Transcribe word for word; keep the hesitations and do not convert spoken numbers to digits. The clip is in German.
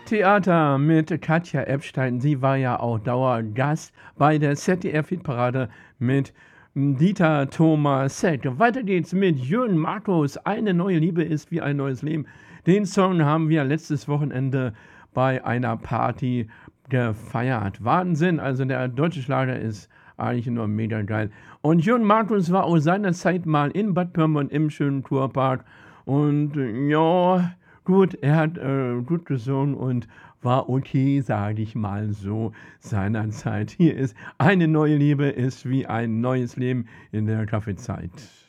Theater mit Katja Epstein. Sie war ja auch Dauergast bei der Z D F-Hitparade mit Dieter Thomas Heck. Weiter geht's mit Jürgen Markus. Eine neue Liebe ist wie ein neues Leben. Den Song haben wir letztes Wochenende bei einer Party gefeiert. Wahnsinn, also der deutsche Schlager ist eigentlich nur mega geil. Und Jürgen Markus war aus seiner Zeit mal in Bad Pyrmont im schönen Kurpark. Und äh, ja, gut, er hat äh, gut gesungen und war okay, sage ich mal so, seinerzeit. Hier ist eine neue Liebe, ist wie ein neues Leben in der Kaffeezeit.